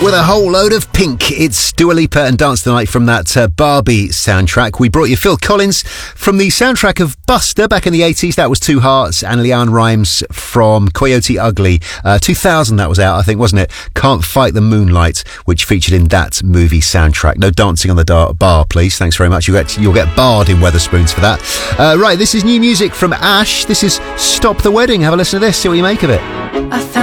with a whole load of pink. It's Dua Lipa and Dance the Night from that Barbie soundtrack. We brought you Phil Collins from the soundtrack of Buster back in the 80s. That was Two Hearts, and Leanne Rimes from Coyote Ugly. 2000 that was out, I think, wasn't it? Can't Fight the Moonlight, which featured in that movie soundtrack. No dancing on the bar, please. Thanks very much. You'll get barred in Wetherspoons for that. Right, this is new music from Ash. This is Stop the Wedding. Have a listen to this. See what you make of it. I found